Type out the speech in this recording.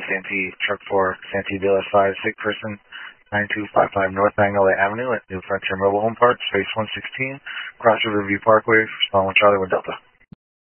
Santee, Truck 4, Santee BLS 5, sick person, 9255 North Magnolia Avenue at New Frontier Mobile Home Park, Space 116, Cross River View Parkway, respond with Charlie 1 Delta.